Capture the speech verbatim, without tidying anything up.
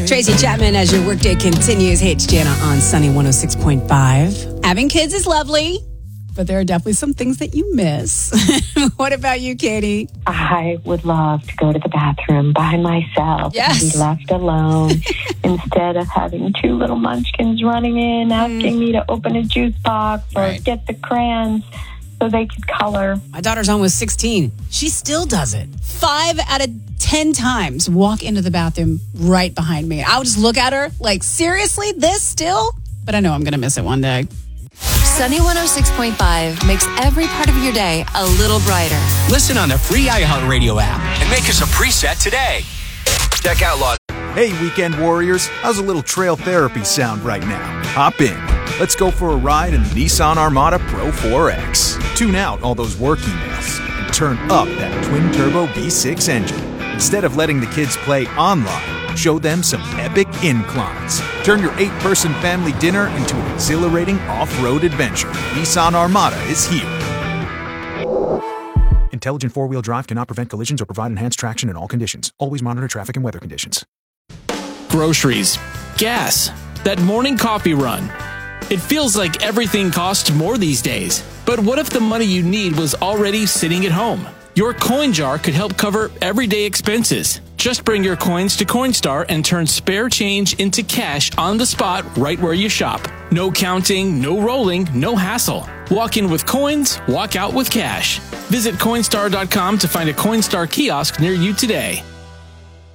Tracy Chapman as your workday continues. Hey, it's Jana on Sunny one oh six point five. Having kids is lovely, but there are definitely some things that you miss. What about you, Katie? I would love to go to the bathroom by myself Yes. and be left alone instead of having two little munchkins running in, asking mm. me to open a juice box or right. get the crayons so they could color. My daughter's almost sixteen. She still does it. Five out of ten times walk into the bathroom right behind me. I'll just look at her like, seriously, this still? But I know I'm going to miss it one day. Sunny one oh six point five makes every part of your day a little brighter. Listen on the free iHeartRadio app and make us a preset today. Check out Law. Hey, weekend warriors, how's a little trail therapy sound right now? Hop in. Let's go for a ride in the Nissan Armada Pro four X. Tune out all those work emails and turn up that twin-turbo V six engine. Instead of letting the kids play online, show them some epic inclines. Turn your eight-person family dinner into an exhilarating off-road adventure. Nissan Armada is here. Intelligent four-wheel drive cannot prevent collisions or provide enhanced traction in all conditions. Always monitor traffic and weather conditions. Groceries, gas, that morning coffee run. It feels like everything costs more these days. But what if the money you need was already sitting at home? Your coin jar could help cover everyday expenses. Just bring your coins to Coinstar and turn spare change into cash on the spot right where you shop. No counting, no rolling, no hassle. Walk in with coins, walk out with cash. Visit Coinstar dot com to find a Coinstar kiosk near you today.